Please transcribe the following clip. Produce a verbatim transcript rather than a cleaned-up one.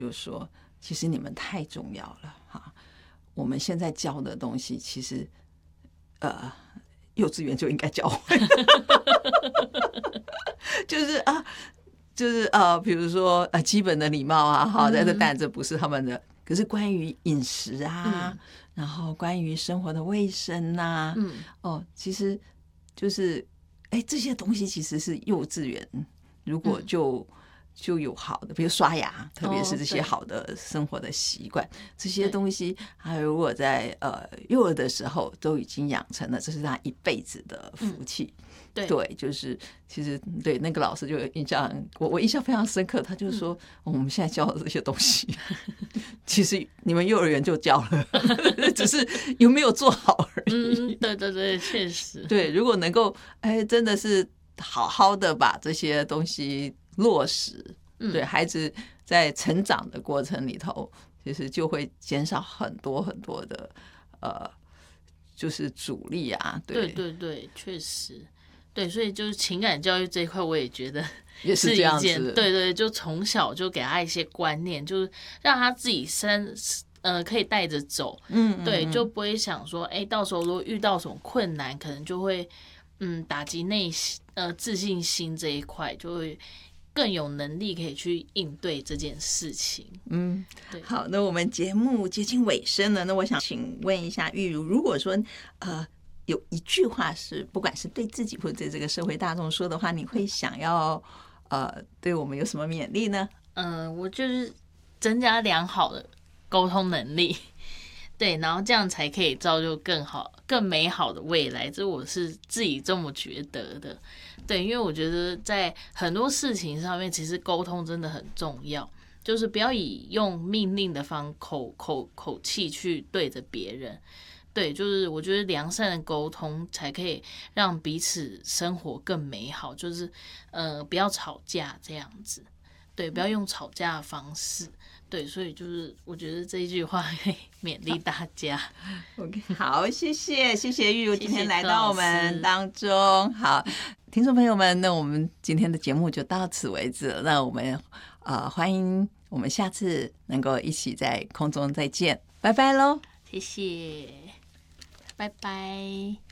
就是说其实你们太重要了哈，我们现在教的东西其实呃幼稚园就应该教会就是啊就是呃比如说呃基本的礼貌啊哈，但是但这不是他们的，可是关于饮食啊、嗯、然后关于生活的卫生啊，嗯哦其实就是哎这些东西其实是幼稚园如果就、嗯就有好的，比如刷牙，特别是这些好的生活的习惯、哦，这些东西，还有如果在呃幼儿的时候都已经养成了，这是他一辈子的福气。嗯、对, 对，就是其实对那个老师就有印象，我我印象非常深刻，他就说、嗯哦、我们现在教的这些东西，其实你们幼儿园就教了，只是有没有做好而已。 嗯，对对对，确实。 对，如果能够哎真的是好好的把这些东西落实，对孩子在成长的过程里头，其实就会减少很多很多的呃，就是阻力啊。 对对对，确实，对，所以就是情感教育这一块，我也觉得也是这样子。 对对，就从小就给他一些观念，就是让他自己身呃可以带着走，嗯, 嗯, 嗯，对，就不会想说，哎，到时候如果遇到什么困难，可能就会嗯打击内心呃自信心这一块，就会更有能力可以去应对这件事情。 嗯，好，那我们节目接近尾声了，那我想请问一下玉如，如果说呃有一句话是不管是对自己或者对这个社会大众说的话，你会想要呃对我们有什么勉励呢？ 嗯、呃，我就是增加良好的沟通能力，对，然后这样才可以造就更好、更美好的未来。这我是自己这么觉得的。对，因为我觉得在很多事情上面，其实沟通真的很重要，就是不要以用命令的方口口口气去对着别人。对，就是我觉得良善的沟通才可以让彼此生活更美好，就是呃不要吵架这样子。对，不要用吵架的方式。对，所以就是我觉得这一句话可以勉励大家。 OK， 好，谢谢谢谢玉如今天来到我们当中。好，听众朋友们，那我们今天的节目就到此为止了。那我们呃欢迎我们下次能够一起在空中再见，拜拜喽！ 谢谢，拜拜。